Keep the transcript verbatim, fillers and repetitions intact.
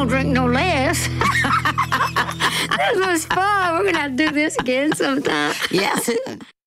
don't drink no less. This was fun. We're going to have to do this again sometime. Yes.